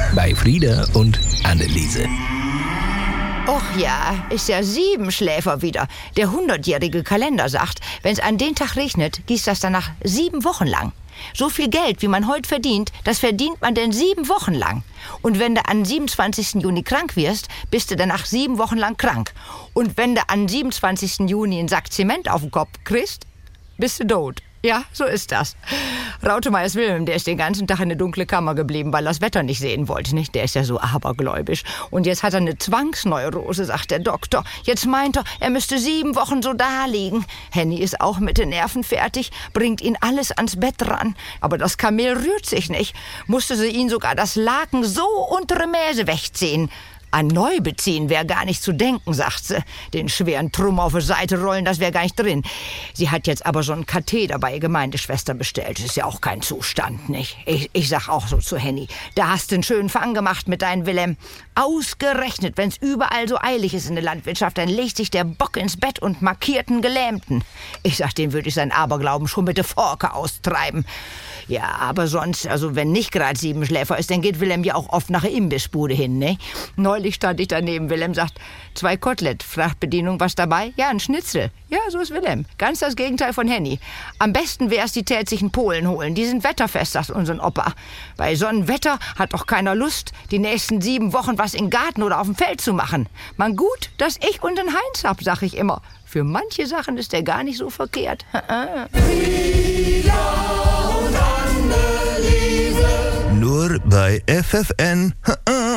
bei Frieda und Anneliese. Och ja, ist ja Siebenschläfer wieder. Der 100-jährige Kalender sagt, wenn es an den Tag regnet, gießt das danach 7 Wochen lang. So viel Geld, wie man heute verdient, das verdient man denn 7 Wochen lang. Und wenn du an 27. Juni krank wirst, bist du danach 7 Wochen lang krank. Und wenn du an 27. Juni einen Sack Zement auf den Kopf kriegst, bist du tot. Ja, so ist das. Rautemeyers Wilhelm, der ist den ganzen Tag in eine dunkle Kammer geblieben, weil er das Wetter nicht sehen wollte, nicht? Der ist ja so abergläubisch. Und jetzt hat er eine Zwangsneurose, sagt der Doktor. Jetzt meint er müsste 7 Wochen so daliegen. Henny ist auch mit den Nerven fertig, bringt ihn alles ans Bett ran. Aber das Kamel rührt sich nicht. Musste sie ihn sogar das Laken so untere Mäse wegziehen. An neu beziehen wäre gar nicht zu denken, sagt sie. Den schweren Trumm auf die Seite rollen, das wäre gar nicht drin. Sie hat jetzt aber so einen Katheter bei ihr Gemeindeschwester bestellt. Das ist ja auch kein Zustand, nicht? Ich sag auch so zu Henny, da hast du einen schönen Fang gemacht mit deinem Wilhelm. Ausgerechnet, wenn's überall so eilig ist in der Landwirtschaft, dann legt sich der Bock ins Bett und markiert einen Gelähmten. Ich sag, den würde ich sein Aberglauben schon mit der Forke austreiben. Ja, aber sonst, also wenn nicht gerade Siebenschläfer ist, dann geht Wilhelm ja auch oft nach der Imbissbude hin, ne? Neulich stand ich daneben, Wilhelm sagt, 2 Kotelett, fragt Bedienung, was dabei? Ja, ein Schnitzel. Ja, so ist Wilhelm. Ganz das Gegenteil von Henny. Am besten wär's, die tät sich einen Polen holen. Die sind wetterfest, sagt unseren Opa. Bei so einem Wetter hat doch keiner Lust, die nächsten 7 Wochen was im Garten oder auf dem Feld zu machen. Man gut, dass ich und den Heinz hab, sag ich immer. Für manche Sachen ist der gar nicht so verkehrt. Nur bei FFN.